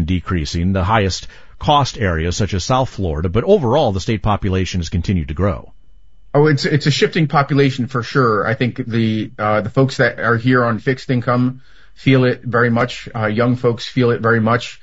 decreasing, the highest cost areas such as South Florida, but overall the state population has continued to grow. Oh, it's a shifting population for sure. I think the folks that are here on fixed income feel it very much. Young folks feel it very much.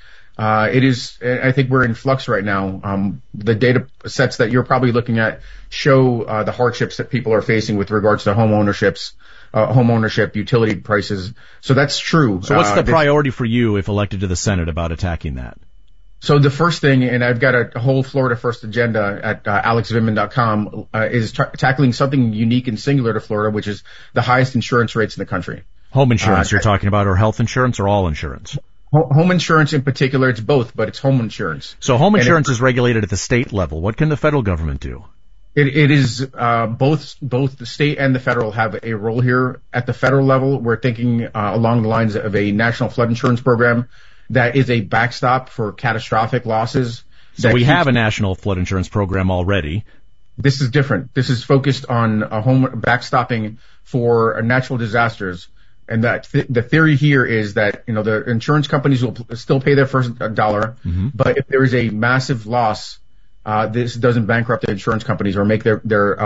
I think we're in flux right now. The data sets that you're probably looking at show the hardships that people are facing with regards to home ownership, utility prices. So that's true. So what's the priority for you if elected to the Senate about attacking that? So the first thing, and I've got a whole Florida First agenda at alexvindman.com, is tackling something unique and singular to Florida, which is the highest insurance rates in the country. Home insurance you're talking about, or health insurance, or all insurance? Home insurance in particular. It's both, but it's home insurance. So home insurance is regulated at the state level. What can the federal government do? It is both the state and the federal have a role here. At the federal level, we're thinking along the lines of a national flood insurance program that is a backstop for catastrophic losses. So we have a national flood insurance program already. This is different. This is focused on home backstopping for natural disasters. And that the theory here is that, the insurance companies will still pay their first dollar, but if there is a massive loss, this doesn't bankrupt the insurance companies or make their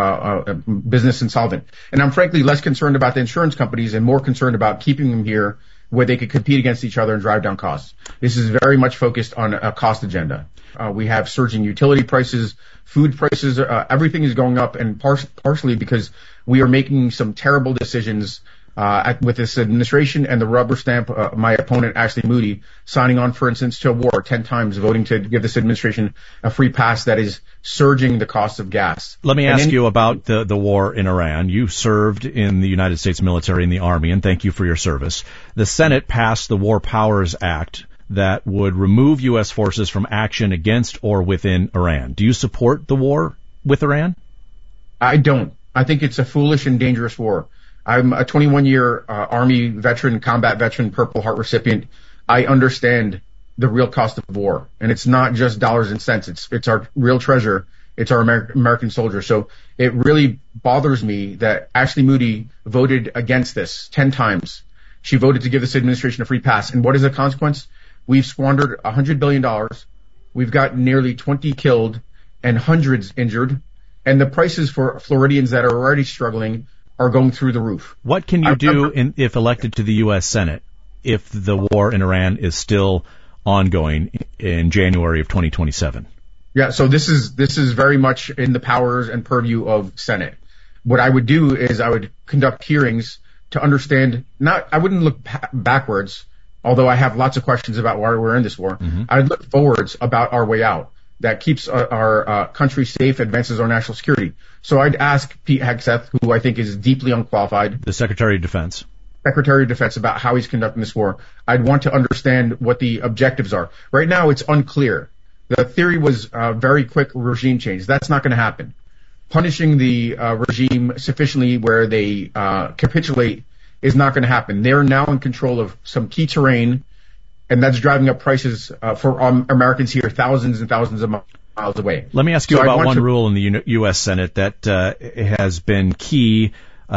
business insolvent. And I'm frankly less concerned about the insurance companies and more concerned about keeping them here where they could compete against each other and drive down costs. This is very much focused on a cost agenda. We have surging utility prices, food prices, everything is going up, and partially because we are making some terrible decisions with this administration and the rubber stamp, my opponent, Ashley Moody, signing on, for instance, to a war 10 times, voting to give this administration a free pass that is surging the cost of gas. Let me ask you about the war in Iran. You served in the United States military in the Army, and thank you for your service. The Senate passed the War Powers Act that would remove U.S. forces from action against or within Iran. Do you support the war with Iran? I don't. I think it's a foolish and dangerous war. I'm a 21-year Army veteran, combat veteran, Purple Heart recipient. I understand the real cost of war, and it's not just dollars and cents. It's our real treasure. It's our American soldiers. So it really bothers me that Ashley Moody voted against this 10 times. She voted to give this administration a free pass. And what is the consequence? We've squandered $100 billion. We've got nearly 20 killed and hundreds injured. And the prices for Floridians that are already struggling are going through the roof. What can you do if elected to the U.S. Senate if the war in Iran is still ongoing in January of 2027? Yeah, so this is very much in the powers and purview of Senate. What I would do is I would conduct hearings to understand, I wouldn't look backwards, although I have lots of questions about why we're in this war. I would look forwards about our way out that keeps our country safe, advances our national security. So I'd ask Pete Hegseth, who I think is deeply unqualified, the Secretary of Defense, about how he's conducting this war. I'd want to understand what the objectives are. Right now, it's unclear. The theory was very quick regime change. That's not going to happen. Punishing the regime sufficiently where they capitulate is not going to happen. They're now in control of some key terrain, and that's driving up prices for Americans here thousands and thousands of miles away. Let me ask you about one rule in the U.S. Senate that has been key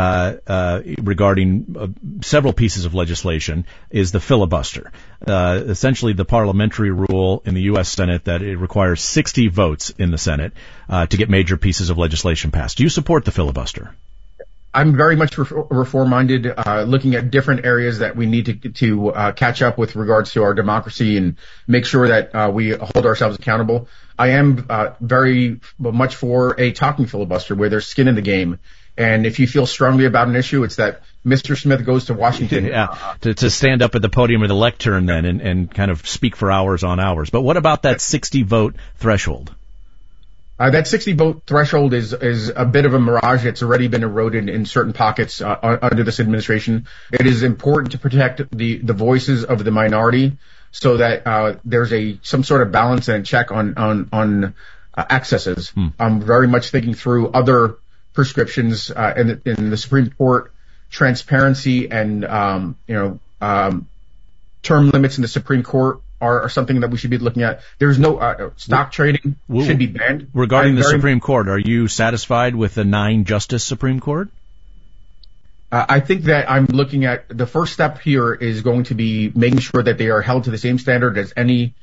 regarding several pieces of legislation is the filibuster. Essentially the parliamentary rule in the U.S. Senate that it requires 60 votes in the Senate to get major pieces of legislation passed. Do you support the filibuster? I'm very much reform-minded, looking at different areas that we need to catch up with regards to our democracy and make sure that we hold ourselves accountable. I am very much for a talking filibuster where there's skin in the game. And if you feel strongly about an issue, it's that Mr. Smith goes to Washington. To stand up at the podium or the lectern then and kind of speak for hours on hours. But what about that 60-vote threshold? That 60-vote threshold is a bit of a mirage. It's already been eroded in certain pockets under this administration. It is important to protect the voices of the minority so that there's some sort of balance and check on excesses. I'm very much thinking through other prescriptions in the Supreme Court, transparency and term limits in the Supreme Court are something that we should be looking at. There's no stock trading should be banned. Regarding the Supreme Court, are you satisfied with the 9-justice Supreme Court? I think that I'm looking at the first step here is going to be making sure that they are held to the same standard as any